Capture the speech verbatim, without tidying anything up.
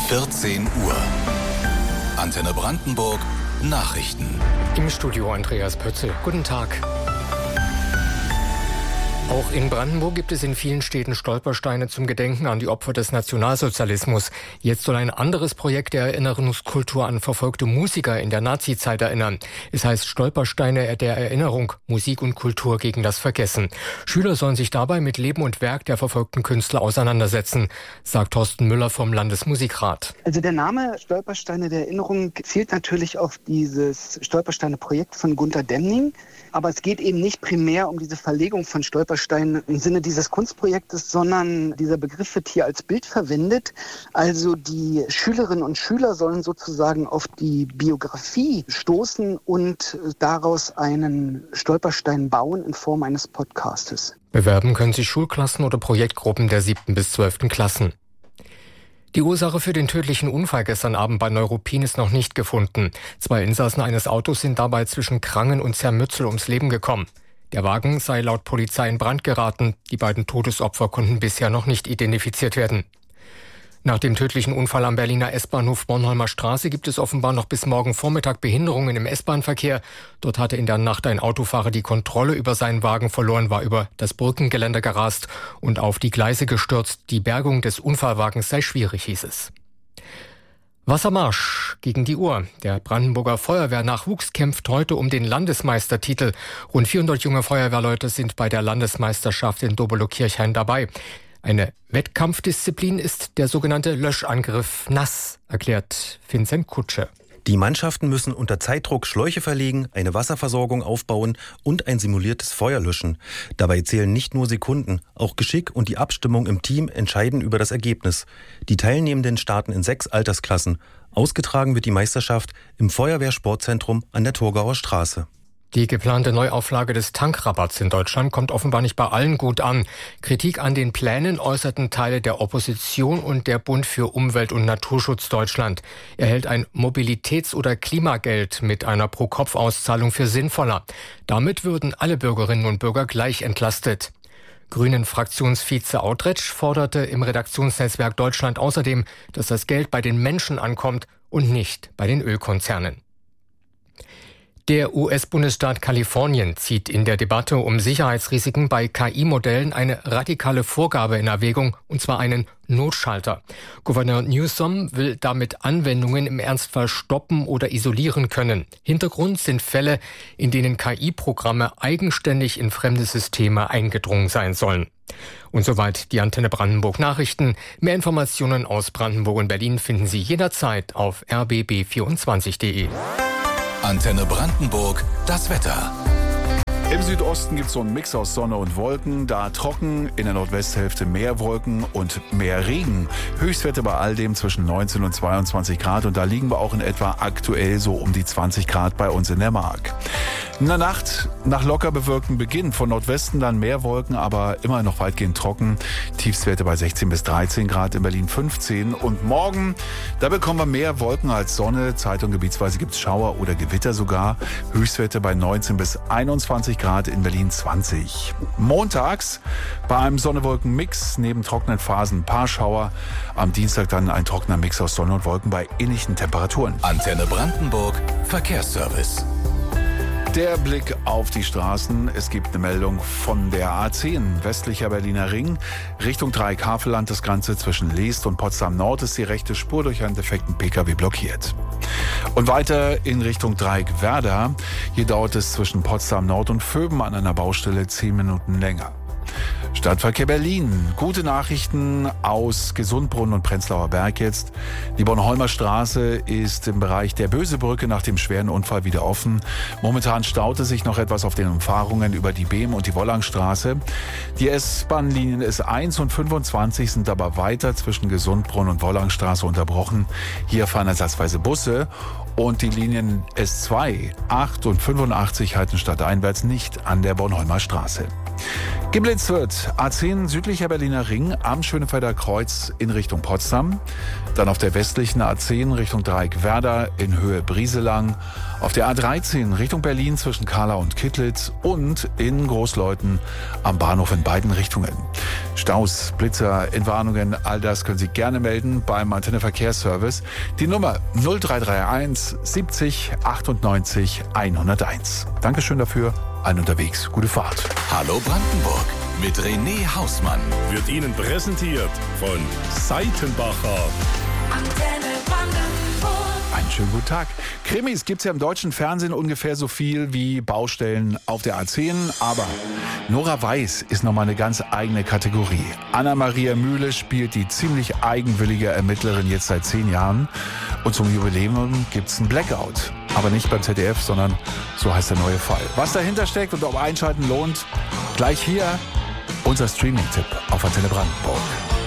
vierzehn Uhr. Antenne Brandenburg Nachrichten. Im Studio Andreas Pötzel. Guten Tag. Auch in Brandenburg gibt es in vielen Städten Stolpersteine zum Gedenken an die Opfer des Nationalsozialismus. Jetzt soll ein anderes Projekt der Erinnerungskultur an verfolgte Musiker in der Nazizeit erinnern. Es heißt Stolpersteine der Erinnerung, Musik und Kultur gegen das Vergessen. Schüler sollen sich dabei mit Leben und Werk der verfolgten Künstler auseinandersetzen, sagt Thorsten Müller vom Landesmusikrat. Also der Name Stolpersteine der Erinnerung zielt natürlich auf dieses Stolpersteine-Projekt von Gunter Demning. Aber es geht eben nicht primär um diese Verlegung von Stolpersteinen im Sinne dieses Kunstprojektes, sondern dieser Begriff wird hier als Bild verwendet. Also die Schülerinnen und Schüler sollen sozusagen auf die Biografie stoßen und daraus einen Stolperstein bauen in Form eines Podcastes. Bewerben können sich Schulklassen oder Projektgruppen der siebten bis zwölften Klassen. Die Ursache für den tödlichen Unfall gestern Abend bei Neuruppin ist noch nicht gefunden. Zwei Insassen eines Autos sind dabei zwischen Krangen und Zermützel ums Leben gekommen. Der Wagen sei laut Polizei in Brand geraten. Die beiden Todesopfer konnten bisher noch nicht identifiziert werden. Nach dem tödlichen Unfall am Berliner S-Bahnhof Bornholmer Straße gibt es offenbar noch bis morgen Vormittag Behinderungen im S-Bahn-Verkehr. Dort hatte in der Nacht ein Autofahrer die Kontrolle über seinen Wagen verloren, war über das Brückengeländer gerast und auf die Gleise gestürzt. Die Bergung des Unfallwagens sei schwierig, hieß es. Wassermarsch gegen die Uhr. Der Brandenburger Feuerwehrnachwuchs kämpft heute um den Landesmeistertitel. Rund vierhundert junge Feuerwehrleute sind bei der Landesmeisterschaft in Dobelow-Kirchhain dabei. Eine Wettkampfdisziplin ist der sogenannte Löschangriff nass, erklärt Vincent Kutsche. Die Mannschaften müssen unter Zeitdruck Schläuche verlegen, eine Wasserversorgung aufbauen und ein simuliertes Feuer löschen. Dabei zählen nicht nur Sekunden, auch Geschick und die Abstimmung im Team entscheiden über das Ergebnis. Die Teilnehmenden starten in sechs Altersklassen. Ausgetragen wird die Meisterschaft im Feuerwehrsportzentrum an der Torgauer Straße. Die geplante Neuauflage des Tankrabatts in Deutschland kommt offenbar nicht bei allen gut an. Kritik an den Plänen äußerten Teile der Opposition und der Bund für Umwelt- und Naturschutz Deutschland. Er hält ein Mobilitäts- oder Klimageld mit einer Pro-Kopf-Auszahlung für sinnvoller. Damit würden alle Bürgerinnen und Bürger gleich entlastet. Grünen-Fraktionsvize Autretsch forderte im Redaktionsnetzwerk Deutschland außerdem, dass das Geld bei den Menschen ankommt und nicht bei den Ölkonzernen. Der U S-Bundesstaat Kalifornien zieht in der Debatte um Sicherheitsrisiken bei K I-Modellen eine radikale Vorgabe in Erwägung, und zwar einen Notschalter. Gouverneur Newsom will damit Anwendungen im Ernstfall stoppen oder isolieren können. Hintergrund sind Fälle, in denen K I-Programme eigenständig in fremde Systeme eingedrungen sein sollen. Und soweit die Antenne Brandenburg Nachrichten. Mehr Informationen aus Brandenburg und Berlin finden Sie jederzeit auf r b b vierundzwanzig punkt d e. Antenne Brandenburg, das Wetter. Im Südosten gibt es so einen Mix aus Sonne und Wolken, da trocken, in der Nordwesthälfte mehr Wolken und mehr Regen. Höchstwerte bei all dem zwischen neunzehn und zweiundzwanzig Grad und da liegen wir auch in etwa aktuell so um die zwanzig Grad bei uns in der Mark. In der Nacht nach locker bewölktem Beginn, von Nordwesten dann mehr Wolken, aber immer noch weitgehend trocken. Tiefstwerte bei sechzehn bis dreizehn Grad, in Berlin fünfzehn. Und morgen, da bekommen wir mehr Wolken als Sonne. Zeit- und gebietsweise gibt es Schauer oder Gewitter sogar. Höchstwerte bei neunzehn bis einundzwanzig Grad, in Berlin zwanzig. Montags bei einem Sonne-Wolken-Mix, neben trockenen Phasen ein paar Schauer. Am Dienstag dann ein trockener Mix aus Sonne und Wolken bei ähnlichen Temperaturen. Antenne Brandenburg, Verkehrsservice. Der Blick auf die Straßen. Es gibt eine Meldung von der A zehn, westlicher Berliner Ring. Richtung Dreieck-Havelland, das Ganze zwischen Leest und Potsdam Nord ist die rechte Spur durch einen defekten P K W blockiert. Und weiter in Richtung Dreieck-Werder. Hier dauert es zwischen Potsdam Nord und Vöben an einer Baustelle zehn Minuten länger. Stadtverkehr Berlin. Gute Nachrichten aus Gesundbrunnen und Prenzlauer Berg jetzt. Die Bornholmer Straße ist im Bereich der Bösebrücke nach dem schweren Unfall wieder offen. Momentan staute sich noch etwas auf den Umfahrungen über die Behm- und die Wollangstraße. Die S-Bahn-Linien S eins und fünfundzwanzig sind aber weiter zwischen Gesundbrunnen und Wollangstraße unterbrochen. Hier fahren ersatzweise Busse. Und die Linien S zwei, acht und fünfundachtzig halten stadteinwärts nicht an der Bornholmer Straße. Geblitzt wird A zehn südlicher Berliner Ring am Schönefelder Kreuz in Richtung Potsdam. Dann auf der westlichen A zehn Richtung Dreieck Werder in Höhe Brieselang. Auf der A dreizehn Richtung Berlin zwischen Kahla und Kittlitz und in Großleuthen am Bahnhof in beiden Richtungen. Staus, Blitzer, Entwarnungen, all das können Sie gerne melden beim Antenne Verkehrsservice. Die Nummer null drei drei eins siebzig achtundneunzig hunderteins. Dankeschön dafür. Allen unterwegs. Gute Fahrt. Hallo Brandenburg mit René Hausmann. Wird Ihnen präsentiert von Seitenbacher. Antenne Brandenburg. Einen schönen guten Tag. Krimis gibt's ja im deutschen Fernsehen ungefähr so viel wie Baustellen auf der A zehn. Aber Nora Weiß ist nochmal eine ganz eigene Kategorie. Anna-Maria Mühle spielt die ziemlich eigenwillige Ermittlerin jetzt seit zehn Jahren. Und zum Jubiläum gibt's einen Blackout. Aber nicht beim Z D F, sondern so heißt der neue Fall. Was dahinter steckt und ob Einschalten lohnt, gleich hier unser Streaming-Tipp auf Antenne Brandenburg.